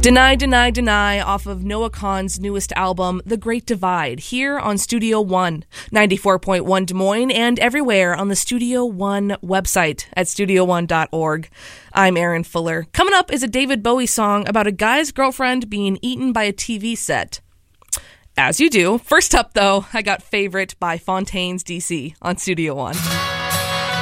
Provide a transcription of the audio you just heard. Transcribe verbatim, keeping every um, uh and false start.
Deny, Deny, Deny off of Noah Kahan's newest album, The Great Divide, here on Studio One, ninety-four point one Des Moines, and everywhere on the Studio One website at studio one dot org. I'm Aaron Fuller. Coming up is a David Bowie song about a guy's girlfriend being eaten by a T V set. As you do. First up, though, I got Favorite by Fontaines D C on Studio One.